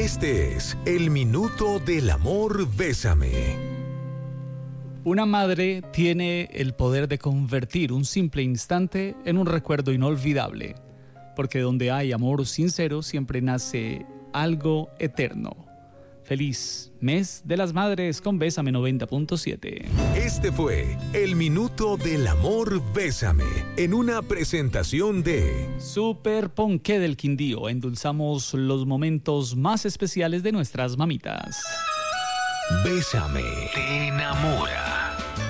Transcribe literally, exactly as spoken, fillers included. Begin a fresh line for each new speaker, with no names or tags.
Este es el Minuto del Amor Bésame.
Una madre tiene el poder de convertir un simple instante en un recuerdo inolvidable, porque donde hay amor sincero siempre nace algo eterno. Feliz Mes de las Madres con Bésame noventa punto siete.
Este fue el Minuto del Amor Bésame, en una presentación de
Super Ponqué del Quindío. Endulzamos los momentos más especiales de nuestras mamitas.
Bésame te enamora.